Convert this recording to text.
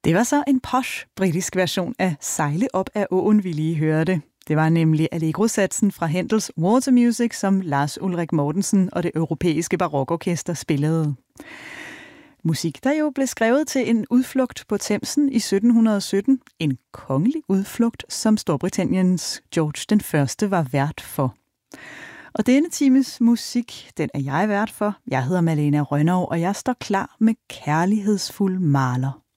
Det var så en posh britisk version af Sejle op af åen, vi lige hørte. Det var nemlig Allegro-satsen fra Händels Water Music, som Lars Ulrik Mortensen og det europæiske barokorkester spillede. Musik, der jo blev skrevet til en udflugt på Themsen i 1717. En kongelig udflugt, som Storbritanniens George den Første var vært for. Og denne times musik, den er jeg vært for. Jeg hedder Malene Rønnow, og jeg står klar med Kærlighedsfuld maler.